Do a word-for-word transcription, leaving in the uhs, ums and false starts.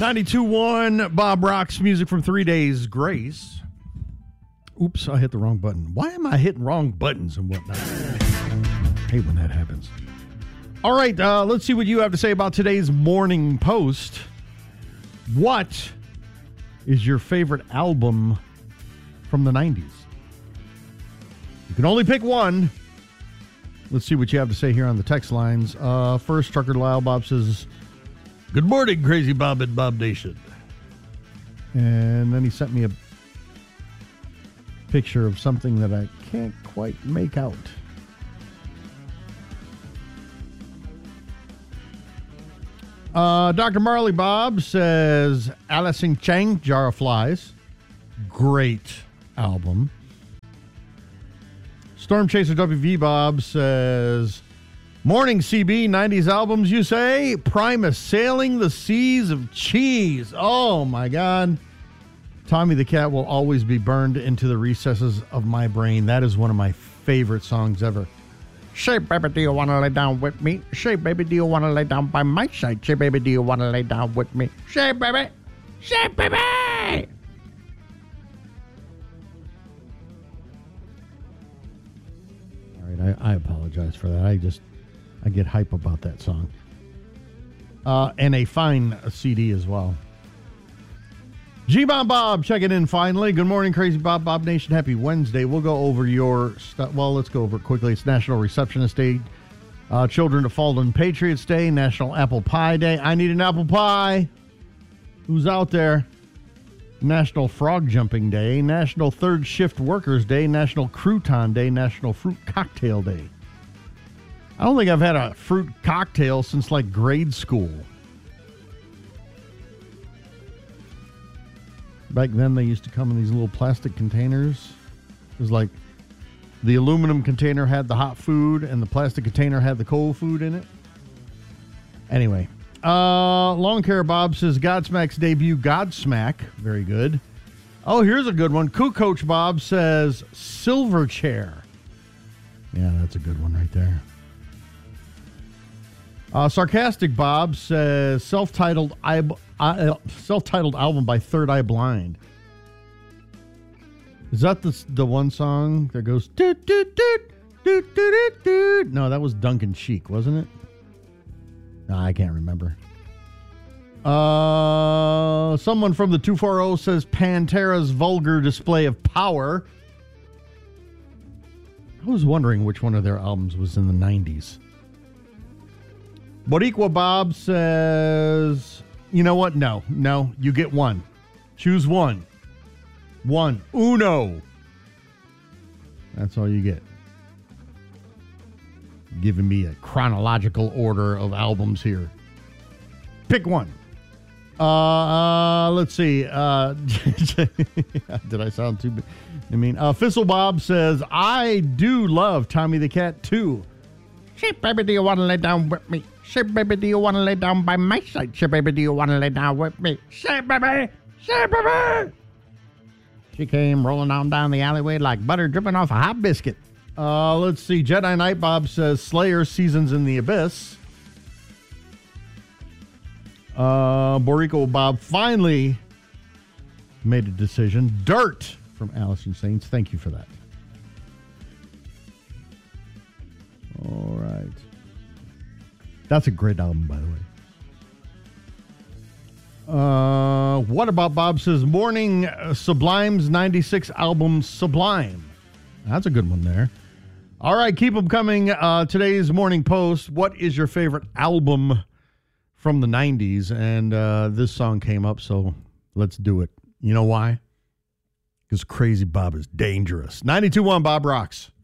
ninety-two one Bob Rocks, music from Three Days Grace. Oops, I hit the wrong button. Why am I hitting wrong buttons and whatnot? I hate when that happens. All right, uh, let's see what you have to say about today's Morning Post. What is your favorite album from the nineties? You can only pick one. Let's see what you have to say here on the text lines. Uh, first, Trucker Lyle Bob says, "Good morning, Crazy Bob and Bob Nation." And then he sent me a picture of something that I can't quite make out. Uh, Doctor Marley Bob says, Alice in Chains, Jar of Flies. Great album. Storm Chaser W V Bob says, morning, C B, nineties albums, you say? Primus, Sailing the Seas of Cheese. Oh, my God. Tommy the Cat will always be burned into the recesses of my brain. That is one of my favorite songs ever. Say, baby, do you want to lay down with me? Say, baby, do you want to lay down by my side? Say, baby, do you want to lay down with me? Say, baby. Say, baby. All right, I, I apologize for that. I just, I get hype about that song. Uh, and a fine C D as well. G-Bomb Bob checking in finally. Good morning, Crazy Bob, Bob Nation. Happy Wednesday. We'll go over your stuff. Well, let's go over it quickly. It's National Receptionist Day, uh, Children of Fallen Patriots Day, National Apple Pie Day. I need an apple pie. Who's out there? National Frog Jumping Day, National Third Shift Workers Day, National Crouton Day, National Fruit Cocktail Day. I don't think I've had a fruit cocktail since like grade school. Back then, they used to come in these little plastic containers. It was like the aluminum container had the hot food and the plastic container had the cold food in it. Anyway, uh, Long Care Bob says Godsmack's debut, Godsmack. Very good. Oh, here's a good one. Koo Coach Bob says Silverchair. Yeah, that's a good one right there. Uh, Sarcastic Bob says self-titled I, I, self-titled album by Third Eye Blind. Is that the the one song that goes doot doot doot doot doot doot? No, that was Duncan Sheik, wasn't it? No, I can't remember. Uh, someone from the two forty says Pantera's vulgar display of power. I was wondering which one of their albums was in the nineties. Boricua Bob says, you know what? No, no, you get one. Choose one. One. Uno. That's all you get. Giving me a chronological order of albums here. Pick one. Uh, uh let's see. Uh, did I sound too big? I mean, uh, Fizzle Bob says, I do love Tommy the Cat too. Say, baby, do you want to lay down with me? Say, baby, do you want to lay down by my side? Say, baby, do you want to lay down with me? Say, baby, say, baby. She came rolling on down the alleyway like butter dripping off a hot biscuit. Uh, let's see. Jedi Knight Bob says Slayer, Seasons in the Abyss. Uh, Boricua Bob finally made a decision. Dirt from Alice in Chains. Thank you for that. All right. That's a great album, by the way. Uh, what about Bob says Morning Sublime's ninety-six album Sublime? That's a good one there. All right, keep them coming. Uh, today's Morning Post. What is your favorite album from the nineties? And uh, this song came up, so let's do it. You know why? Because Crazy Bob is dangerous. ninety-two one Bob Rocks.